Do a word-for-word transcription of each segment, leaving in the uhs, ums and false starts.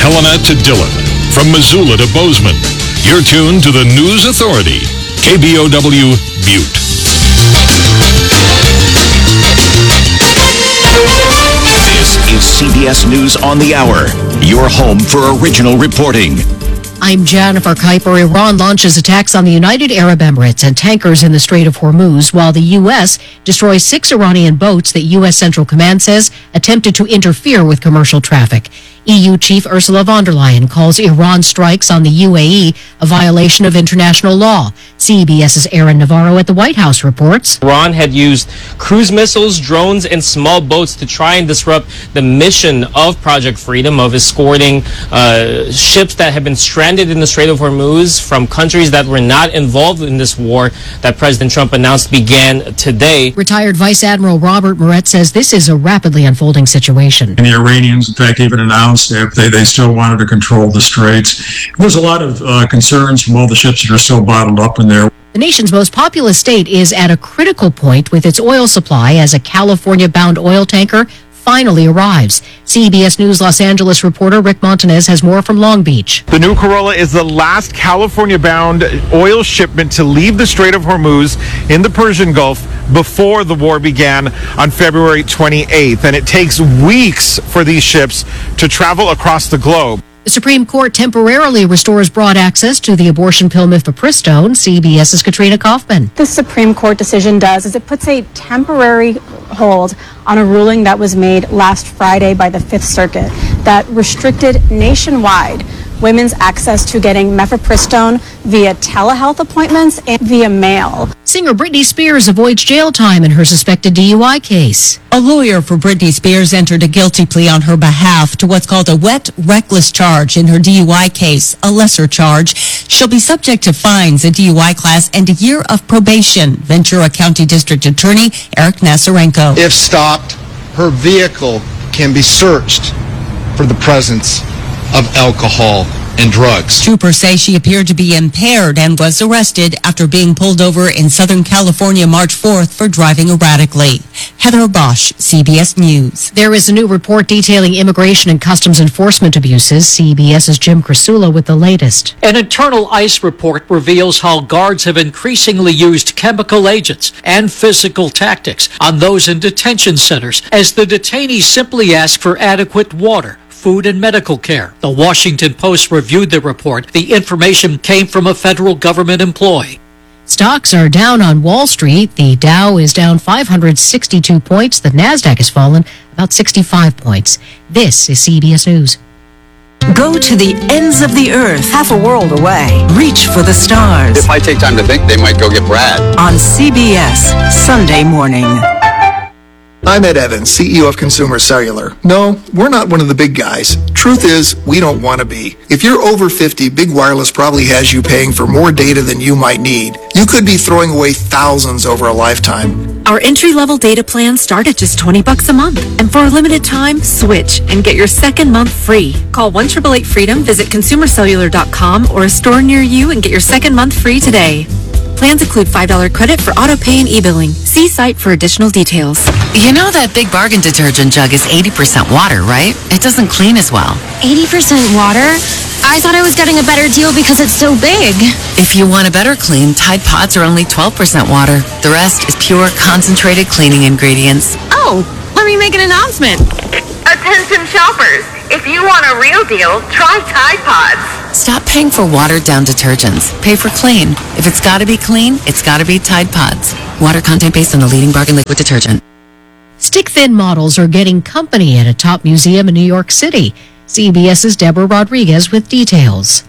Helena to Dillon, from Missoula to Bozeman. You're tuned to the News Authority, K B O W Butte. This is C B S News on the Hour, your home for original reporting. I'm Jennifer Kuiper. Iran launches attacks on the United Arab Emirates and tankers in the Strait of Hormuz, while the U S destroys six Iranian boats that U S Central Command says attempted to interfere with commercial traffic. E U Chief Ursula von der Leyen calls Iran's strikes on the U A E a violation of international law. CBS's Aaron Navarro at the White House reports. Iran had used cruise missiles, drones, and small boats to try and disrupt the mission of Project Freedom of escorting uh, ships that had been stranded in the Strait of Hormuz from countries that were not involved in this war that President Trump announced began today. Retired Vice Admiral Robert Moret says this is a rapidly unfolding situation. And the Iranians, in fact, even announced if they, they still wanted to control the straits. There's a lot of uh, concerns from all the ships that are still bottled up in there. The nation's most populous state is at a critical point with its oil supply as a California-bound oil tanker finally arrives. C B S News Los Angeles reporter Rick Montanez has more from Long Beach. The new Corolla is the last California-bound oil shipment to leave the Strait of Hormuz in the Persian Gulf before the war began on February twenty-eighth. And it takes weeks for these ships to travel across the globe. The Supreme Court temporarily restores broad access to the abortion pill mifepristone. CBS's Katrina Kaufman. The Supreme Court decision does is it puts a temporary hold on a ruling that was made last Friday by the Fifth Circuit that restricted nationwide women's access to getting mifepristone via telehealth appointments and via mail. Singer Britney Spears avoids jail time in her suspected D U I case. A lawyer for Britney Spears entered a guilty plea on her behalf to what's called a wet, reckless charge in her D U I case, a lesser charge. She'll be subject to fines, a D U I class, and a year of probation. Ventura County District Attorney Eric Nasarenko. If stopped, her vehicle can be searched for the presence of alcohol and drugs. Troopers say she appeared to be impaired and was arrested after being pulled over in Southern California March fourth for driving erratically. Heather Bosch, C B S News. There is a new report detailing immigration and customs enforcement abuses. CBS's Jim Crisula with the latest. An internal ICE report reveals how guards have increasingly used chemical agents and physical tactics on those in detention centers as the detainees simply ask for adequate water, food, and medical care. The Washington Post reviewed the report. The information came from a federal government employee. Stocks are down on Wall Street. The Dow is down five hundred sixty-two points. The Nasdaq has fallen about sixty-five points. This is C B S News. Go to the ends of the earth, half a world away. Reach for the stars. It might take time to think. They might go get Brad. On C B S, Sunday morning. I'm Ed Evans, C E O of Consumer Cellular. No, we're not one of the big guys. Truth is, we don't want to be. If you're over fifty, Big Wireless probably has you paying for more data than you might need. You could be throwing away thousands over a lifetime. Our entry-level data plans start at just twenty bucks a month. And for a limited time, switch and get your second month free. Call one eight eight eight freedom, visit consumer cellular dot com or a store near you and get your second month free today. Plans include five dollars credit for auto pay and e-billing. See site for additional details. You know that Big Bargain detergent jug is eighty percent water, right? It doesn't clean as well. eighty percent water? I thought I was getting a better deal because it's so big. If you want a better clean, Tide Pods are only twelve percent water. The rest is pure, concentrated cleaning ingredients. Oh, let me make an announcement. Attention shoppers, if you want a real deal, try Tide Pods. Stop paying for watered-down detergents. Pay for clean. If it's got to be clean, it's got to be Tide Pods. Water content based on the leading bargain liquid detergent. Stick-thin models are getting company at a top museum in New York City. CBS's Deborah Rodriguez with details.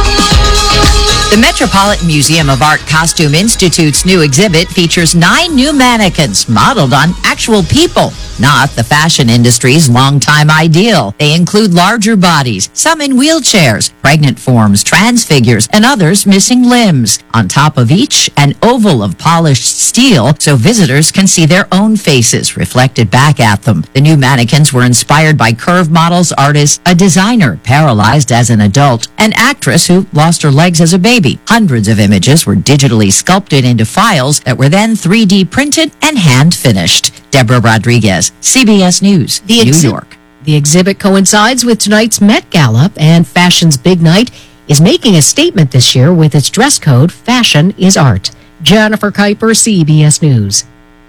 The Metropolitan Museum of Art Costume Institute's new exhibit features nine new mannequins modeled on actual people, not the fashion industry's longtime ideal. They include larger bodies, some in wheelchairs, pregnant forms, trans figures, and others missing limbs. On top of each, an oval of polished steel so visitors can see their own faces reflected back at them. The new mannequins were inspired by curve models, artists, a designer paralyzed as an adult, an actress who lost her legs as a baby. Hundreds of images were digitally sculpted into files that were then three D printed and hand finished. Deborah Rodriguez, C B S News, The New exhi- York. The exhibit coincides with tonight's Met Gala, and fashion's big night is making a statement this year with its dress code, Fashion is Art. Jennifer Kuiper, C B S News.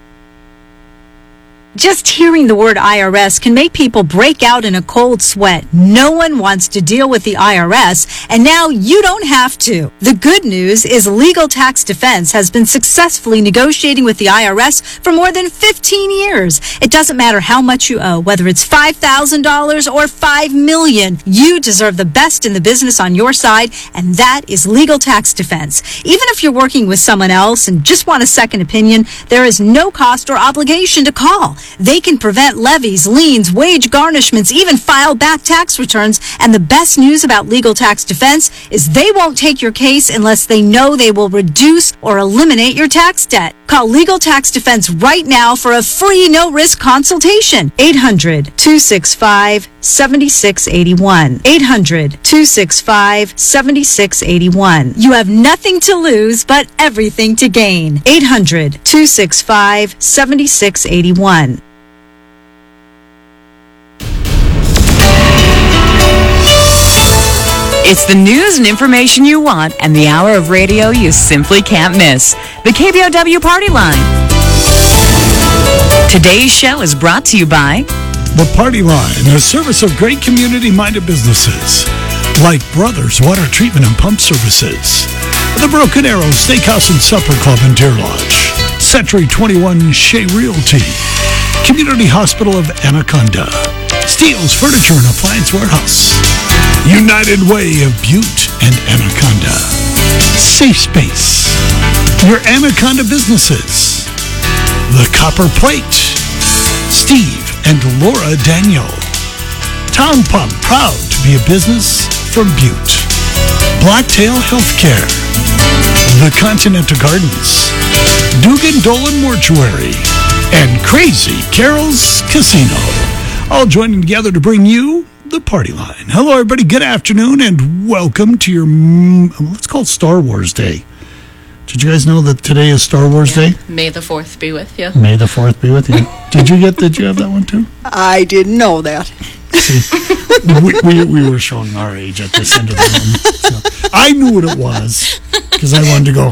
Just hearing the word I R S can make people break out in a cold sweat. No one wants to deal with the I R S, and now you don't have to. The good news is Legal Tax Defense has been successfully negotiating with the I R S for more than fifteen years. It doesn't matter how much you owe, whether it's five thousand dollars or five million dollars. You deserve the best in the business on your side, and that is Legal Tax Defense. Even if you're working with someone else and just want a second opinion, there is no cost or obligation to call. They can prevent levies, liens, wage garnishments, even file back tax returns. And the best news about Legal Tax Defense is they won't take your case unless they know they will reduce or eliminate your tax debt. Call Legal Tax Defense right now for a free no-risk consultation. eight hundred, two six five, seven six eight one. eight hundred, two six five, seven six eight one. You have nothing to lose but everything to gain. eight hundred, two six five, seven six eight one. It's the news and information you want and the hour of radio you simply can't miss. The K B O W Party Line. Today's show is brought to you by The Party Line, a service of great community-minded businesses like Brothers Water Treatment and Pump Services, The Broken Arrow Steakhouse and Supper Club in Deer Lodge, Century twenty-one Shea Realty, Community Hospital of Anaconda, Steele's Furniture and Appliance Warehouse, United Way of Butte and Anaconda, Safe Space, your Anaconda businesses, The Copper Plate, Steve and Laura Daniel, Town Pump, proud to be a business from Butte, Blacktail Healthcare, The Continental Gardens, Dugan Dolan Mortuary, and Crazy Carol's Casino, all joining together to bring you The Party Line. Hello, everybody. Good afternoon, and welcome to your, let's call it Star Wars Day. Did you guys know that today is Star Wars yeah. Day? May the fourth be with you. May the fourth be with you. Did you get, did you have that one too? I didn't know that. See, we, we, we were showing our age at this end of the room. So I knew what it was, because I wanted to go,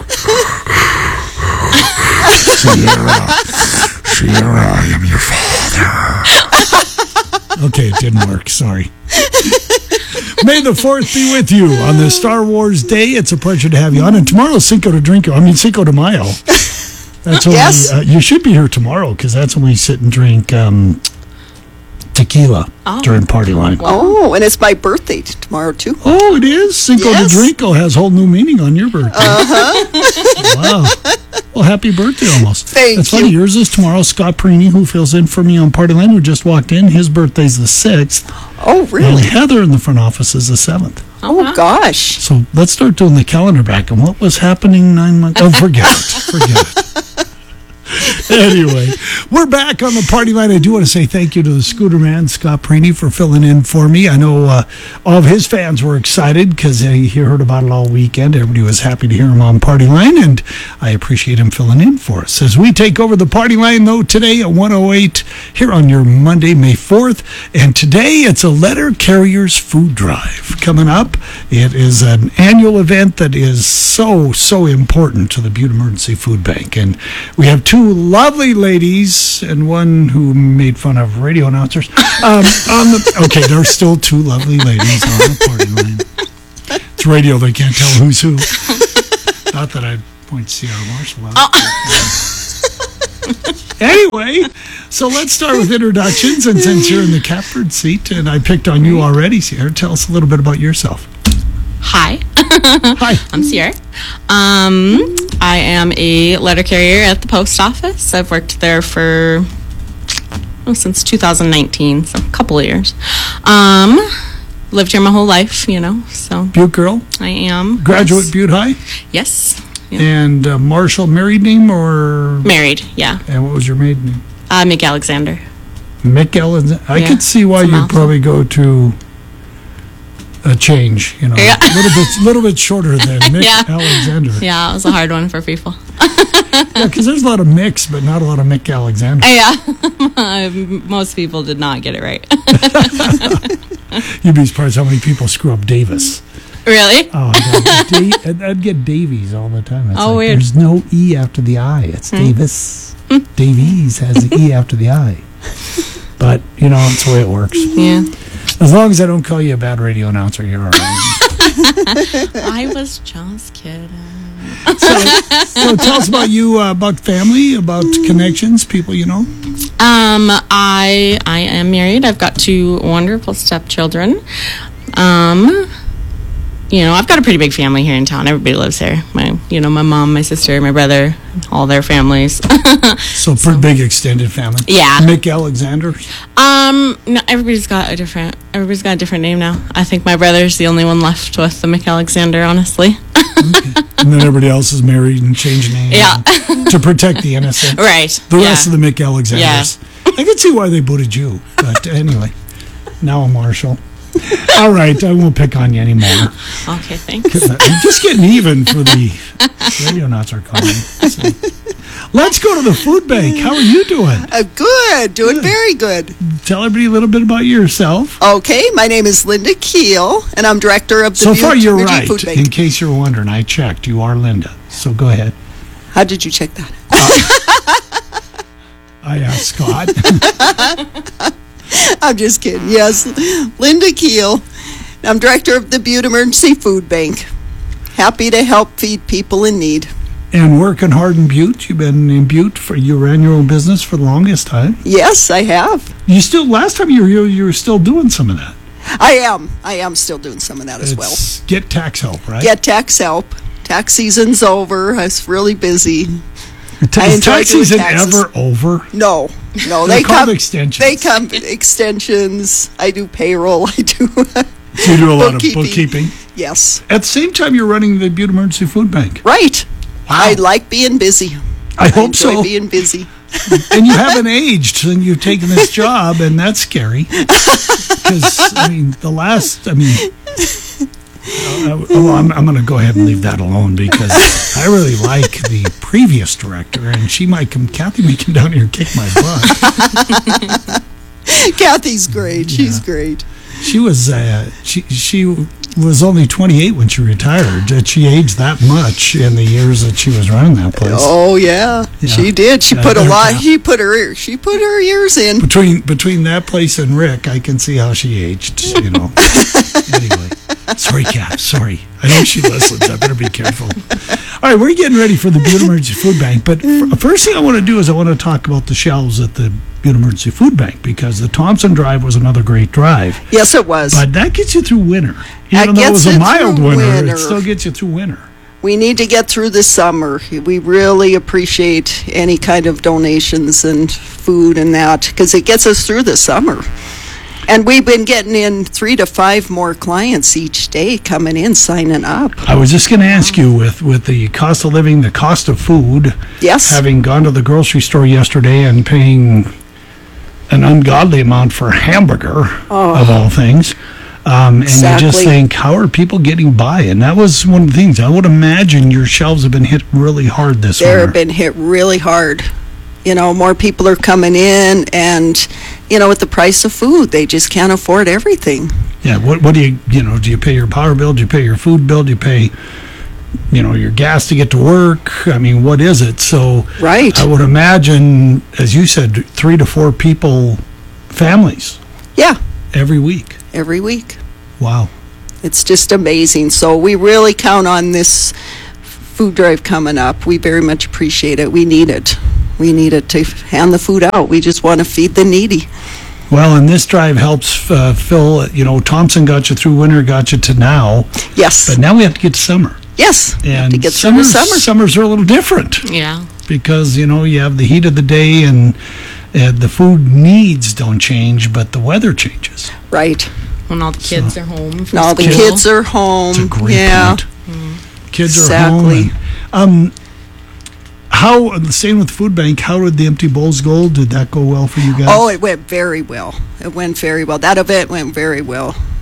Sierra, Sierra, I am your father. Okay, it didn't work. Sorry. May the fourth be with you on this Star Wars Day. It's a pleasure to have you on. And tomorrow's Cinco de Drinko. I mean, Cinco de Mayo. That's when yes. we, uh, you should be here tomorrow, because that's when we sit and drink um, tequila oh. during Party Line. Wow. Oh, and it's my birthday t- tomorrow, too. Oh, it is? Cinco yes. de Drinko has whole new meaning on your birthday. Uh-huh. Wow. Well, happy birthday almost. Thank That's you. funny. Yours is tomorrow. Scott Perini, who fills in for me on Party Line, who just walked in, his birthday's the sixth. Oh, really? And Heather in the front office is the seventh. Oh, wow. Gosh. So let's start doing the calendar back. And what was happening nine months? Oh, forget it. Forget it. Anyway, we're back on the Party Line. I do want to say thank you to the Scooter Man, Scott Perini, for filling in for me. I know uh, all of his fans were excited because he heard about it all weekend. Everybody was happy to hear him on Party Line, and I appreciate him filling in for us. As we take over the Party Line, though, today at one oh eight here on your Monday, May fourth. And today it's a Letter Carriers Food Drive coming up. It is an annual event that is so, so important to the Butte Emergency Food Bank. And we have two lovely ladies and one who made fun of radio announcers. Um, on the, okay, there are still two lovely ladies on the Party Line. It's radio, they can't tell who's who. Not that I'd point C R Marshall out. Oh. Anyway, so let's start with introductions. And since you're in the catbird seat and I picked on you already, Sierra, tell us a little bit about yourself. Hi. Hi. I'm Sierra. Um, I am a letter carrier at the post office. I've worked there for oh, since two thousand nineteen, so a couple of years. Um, lived here my whole life, you know. So Butte girl. I am. Graduate yes. Butte High. Yes. Yeah. And uh, Marshall, married name or married? Yeah. And what was your maiden name? Uh, Mick Alexander. Mick Alexander. I yeah, could see why you'd probably go to a change, you know. Yeah. A little bit, little bit shorter than Mick Yeah. Alexander. Yeah, it was a hard one for people. Yeah, because there's a lot of Micks, but not a lot of Mick Alexander. Yeah, most people did not get it right. You'd be surprised how many people screw up Davis. Really? Oh, I'd get, Da- I'd- I'd get Davies all the time. It's Oh, like, weird. There's no E after the I. It's Hmm. Davis. Davies has the E after the I. But, you know, it's the way it works. Yeah. As long as I don't call you a bad radio announcer, you're all right. I was just kidding. So tell us about you, uh, about family, about connections, people you know. Um, I I am married. I've got two wonderful stepchildren. Um, you know, I've got a pretty big family here in town. Everybody lives here. My, you know, my mom, my sister, my brother, all their families. So pretty big extended family. Yeah. Mick Alexander. Um, no, everybody's got a different. Everybody's got a different name now. I think my brother's the only one left with the Mick Alexander, honestly. And then everybody else is married and changed names. Yeah. To protect the innocent. Right. The Yeah. rest of the Mick Alexanders. I can see why they booted you. But anyway, now I'm Marshall. All right, I won't pick on you anymore. Okay, thanks. I'm just getting even for the radio announcer calling. So. Let's go to the food bank. How are you doing? Uh, good, doing very good. Tell everybody a little bit about yourself. Okay, my name is Linda Keel, and I'm director of the So far, Butte you're Region right. Food Bank. In case you're wondering, I checked. You are Linda. So go ahead. How did you check that? I asked Scott. I'm just kidding. Yes, Linda Keel. I'm director of the Butte Emergency Food Bank. Happy to help feed people in need. And working hard in Butte. You've been in Butte for you ran your own business for the longest time. Yes, I have. You still last time you were here, you were still doing some of that. I am. I am still doing some of that as well. It's get tax help, right? Get tax help. Tax season's over. I was really busy. Ta- I is enjoy tax doing season taxes. ever over? No, no. They're They called come extensions. They come extensions. I do payroll. I do. So you do a lot of bookkeeping. bookkeeping. Yes. At the same time, you're running the Butte Emergency Food Bank. Right. I like being busy. I hope enjoy so. being busy. And you haven't aged, and you've taken this job, and that's scary. Because I mean, the last, I mean, uh, well, I'm, I'm going to go ahead and leave that alone because I really like the previous director, and she might come. Kathy may come down here and kick my butt. Kathy's great. She's great. She was uh, she she was only twenty-eight when she retired. That she aged that much in the years that she was running that place. Oh yeah, Yeah. she did. She Yeah, put a better lot. count. She put her. She put her years in. Between between that place and Rick, I can see how she aged. You know. Anyway, sorry, Kat. Sorry. I know she listens. I better be careful. All right, we're getting ready for the Butte Emergency Food Bank. But f- first thing I want to do is I want to talk about the shelves at the Butte Emergency Food Bank because the Thompson Drive was another great drive. Yes, it was. But that gets you through winter. That Even though it was gets a you mild through winter, winter. it still gets you through winter. We need to get through the summer. We really appreciate any kind of donations and food and that because it gets us through the summer. And we've been getting in three to five more clients each day coming in, signing up. I was just going to ask you with, with the cost of living, the cost of food. Yes. Having gone to the grocery store yesterday and paying an ungodly amount for a hamburger, Oh. of all things. Um, and you just Exactly. think, how are people getting by? And that was one of the things. I would imagine your shelves have been hit really hard this They've winter. been hit really hard. You know, more people are coming in, and, you know, with the price of food, they just can't afford everything. Yeah, what what do you, you know, do you pay your power bill? Do you pay your food bill? Do you pay, you know, your gas to get to work? I mean, what is it? So Right. I would imagine, as you said, three to four people, families, Yeah, every week. every week. Wow. It's just amazing. So we really count on this food drive coming up. We very much appreciate it. We need it. We need it to hand the food out. We just want to feed the needy. Well, and this drive helps uh, fill, you know, Thompson got you through winter, got you to now. Yes. But now we have to get to summer. Yes. we have And to get through the summers, summer. summers are a little different Yeah. because, you know, you have the heat of the day and uh, the food needs don't change, but the weather changes. Right. When all the kids are home from Now the school. kids are home. It's a great yeah. point. Kids Exactly. are home. And, um, how, the same with the food bank, how did the empty bowls go? Did that go well for you guys? Oh, it went very well. It went very well. That event went very well.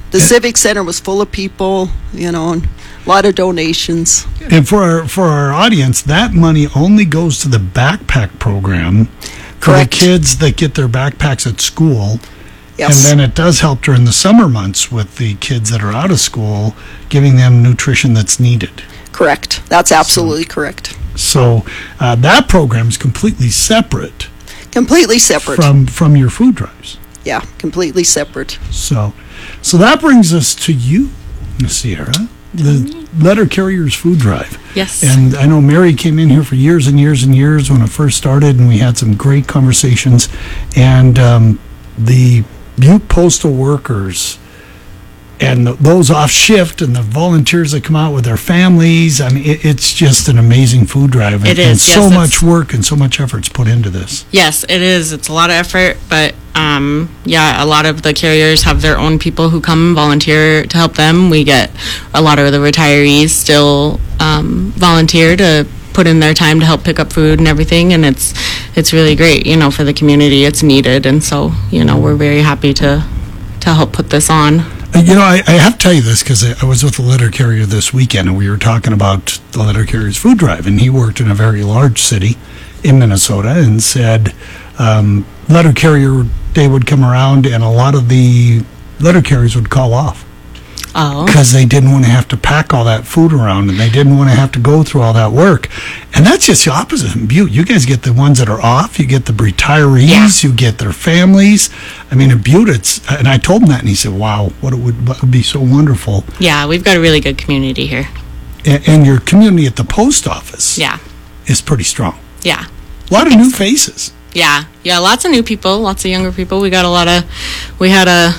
The Civic Center was full of people, you know, and a lot of donations. And for our, for our audience, that money only goes to the backpack program for Correct. the kids that get their backpacks at school. Yes. And then it does help during the summer months with the kids that are out of school, giving them nutrition that's needed. Correct. That's absolutely so, correct. So uh, that program is completely separate. Completely separate. From, from your food drives. Yeah, completely separate. So, so that brings us to you, Sierra, the Letter Carriers Food Drive. Yes. And I know Mary came in here for years and years and years when it first started, and we had some great conversations. And um, the Butte Postal Workers and those off shift and the volunteers that come out with their families, I mean, it, it's just an amazing food drive. And, It is, and yes, so it's- much work and so much effort's put into this. Yes, it is. It's a lot of effort, but um, yeah, a lot of the carriers have their own people who come and volunteer to help them. We get a lot of the retirees still um, volunteer to put in their time to help pick up food and everything, and it's it's really great, you know, for the community. It's needed, and so, you know, we're very happy to to help put this on. Uh, You know, I, I have to tell you this because I, I was with a letter carrier this weekend, and we were talking about the letter carrier's food drive, and he worked in a very large city in Minnesota and said um, letter carrier day would come around, and a lot of the letter carriers would call off Oh. because they didn't want to have to pack all that food around, and they didn't want to have to go through all that work. And that's just the opposite in Butte. You guys get the ones that are off, you get the retirees, you get their families. I mean, in Butte, it's, and I told him that, and he said, wow, what it would, what would be so wonderful. Yeah, we've got a really good community here. And, and your community at the post office Yeah, is pretty strong. yeah. A lot of new faces. Yeah, yeah, lots of new people, lots of younger people. We got a lot of, we had a,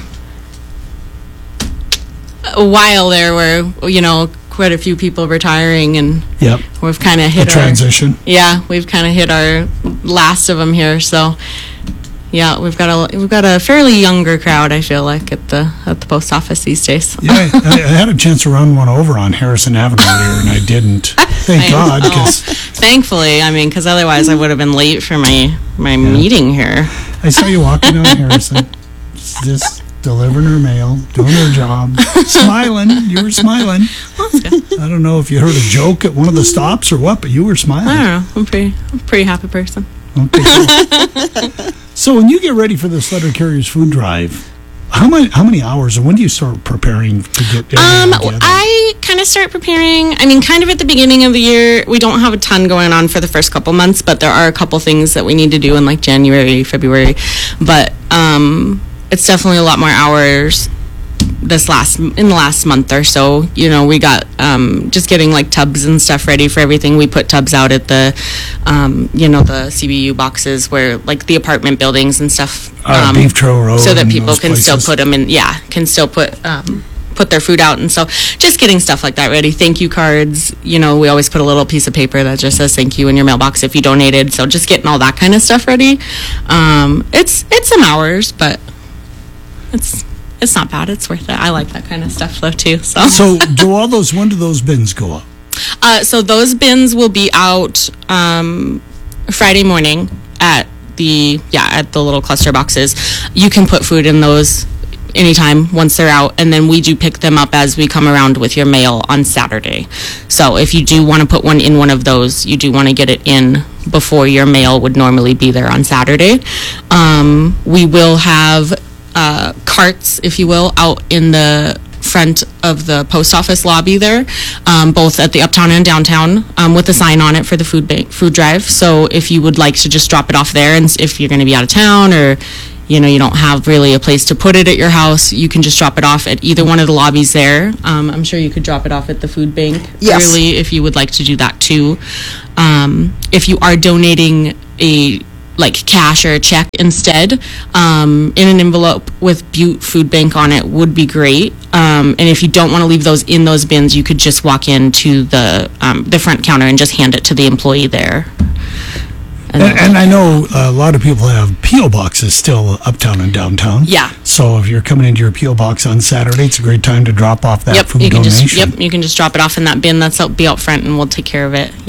a while there where, you know, quite a few people retiring, and Yep. we've kind of hit The our transition. Yeah, we've kind of hit our last of them here. So, yeah, we've got a we've got a fairly younger crowd, I feel like, at the at the post office these days. Yeah, I, I had a chance to run one over on Harrison Avenue earlier, and I didn't. Thank I God, know. because Thankfully, I mean, because otherwise I would have been late for my my meeting here. I saw you walking down Harrison, just delivering her mail, doing her job, smiling. You were smiling. I don't know if you heard a joke at one of the stops or what, but you were smiling. I don't know. I'm pretty I'm a pretty happy person. Okay, cool. So when you get ready for this letter carrier's food drive, how many how many hours, and when do you start preparing to get everything Um, together? I kind of start preparing. I mean, kind of at the beginning of the year. We don't have a ton going on for the first couple months, but there are a couple things that we need to do in like January, February. But um, it's definitely a lot more hours this last in the last month or so. You know, we got um, just getting like tubs and stuff ready for everything. We put tubs out at the, um, you know, the C B U boxes where like the apartment buildings and stuff. Uh, Beef Trail Road so that and people those can still places. put them in. Yeah, can still put. Um, put their food out, and so just getting stuff like that ready. Thank you cards, you know, we always put a little piece of paper that just says thank you in your mailbox if you donated, so just getting all that kind of stuff ready. Um, it's it's some hours, but it's it's not bad. It's worth it. I like that kind of stuff though too. So So do all those, when do those bins go up? uh, so those bins will be out um, Friday morning at the yeah at the little cluster boxes. You can put food in those anytime once they're out, and then we do pick them up as we come around with your mail on Saturday. So if you do want to put one in one of those, you do want to get it in before your mail would normally be there on Saturday. Um, we will have uh, carts, if you will, out in the front of the post office lobby there, um, both at the uptown and downtown, um, with a sign on it for the food bank, food drive. So if you would like to just drop it off there, and if you're going to be out of town, or you know, you don't have really a place to put it at your house, you can just drop it off at either one of the lobbies there. Um, I'm sure you could drop it off at the food bank, Yes. really, if you would like to do that too. Um, if you are donating a like cash or a check instead, um, in an envelope with Butte Food Bank on it would be great. Um, and if you don't want to leave those in those bins, you could just walk into the um, the front counter and just hand it to the employee there. And, and I know a lot of people have P O boxes still uptown and downtown. Yeah. So if you're coming into your P O box on Saturday, it's a great time to drop off that Yep, food you can donation. just yep, you can just drop it off in that bin that's out be out front, and we'll take care of it. Yeah.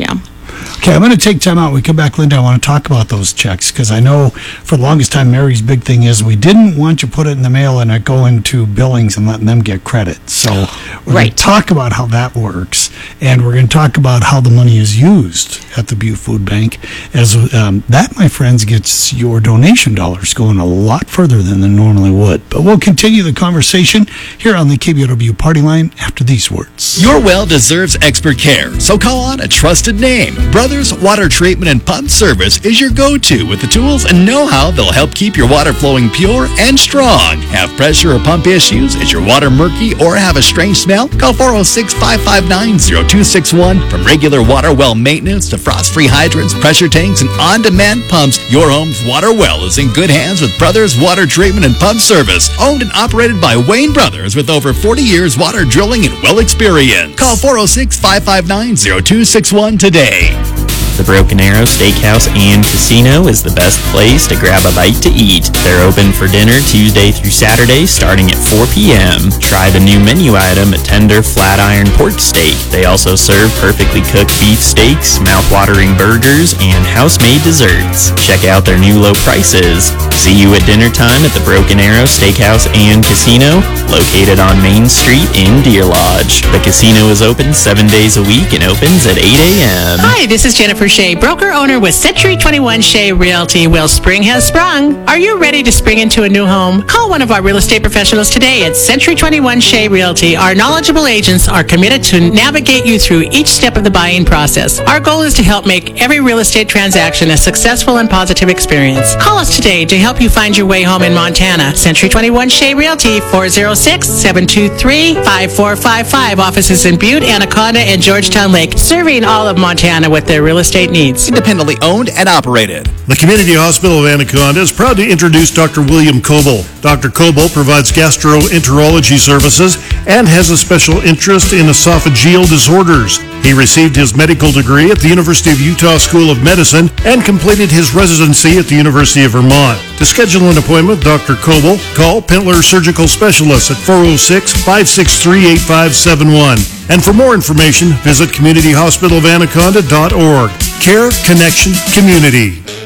Okay, I'm going to take time out. When we come back, Linda, I want to talk about those checks because I know for the longest time, Mary's big thing is we didn't want you to put it in the mail and it go into billings and letting them get credit. So we're going to talk about how that works, and we're going to talk about how the money is used at the Butte Food Bank. As um, that, my friends, gets your donation dollars going a lot further than they normally would. But we'll continue the conversation here on the K B O W Party Line after these words. Your well deserves expert care, so call on a trusted name. Brothers Water Treatment and Pump Service is your go-to with the tools and know-how that'll help keep your water flowing pure and strong. Have pressure or pump issues? Is your water murky or have a strange smell? Call four oh six, five five nine, oh two six one. From regular water well maintenance to frost-free hydrants, pressure tanks, and on-demand pumps, your home's water well is in good hands with Brothers Water Treatment and Pump Service, owned and operated by Wayne Brothers with over forty years water drilling and well experience. Call four oh six, five five nine, oh two six one today. The Broken Arrow Steakhouse and Casino is the best place to grab a bite to eat. They're open for dinner Tuesday through Saturday starting at four p.m. Try the new menu item, a tender flat iron pork steak. They also serve perfectly cooked beef steaks, mouth-watering burgers, and house-made desserts. Check out their new low prices. See you at dinner time at the Broken Arrow Steakhouse and Casino, located on Main Street in Deer Lodge. The casino is open seven days a week and opens at eight a.m. Hi, this is Jennifer Shea, broker owner with Century twenty-one Shea Realty. Well, spring has sprung. Are you ready to spring into a new home? Call one of our real estate professionals today at Century twenty-one Shea Realty. Our knowledgeable agents are committed to navigate you through each step of the buying process. Our goal is to help make every real estate transaction a successful and positive experience. Call us today to help you find your way home in Montana. Century twenty-one Shea Realty, four oh six, seven two three, five four five five. Offices in Butte, Anaconda, and Georgetown Lake, serving all of Montana with their real estate needs. Independently owned and operated. The Community Hospital of Anaconda is proud to introduce Doctor William Coble. Doctor Coble provides gastroenterology services and has a special interest in esophageal disorders. He received his medical degree at the University of Utah School of Medicine and completed his residency at the University of Vermont. To schedule an appointment with Doctor Coble, call Pentler Surgical Specialists at four oh six, five six three, eight five seven one. And for more information, visit community hospital of anaconda dot org. Care, Connection, Community.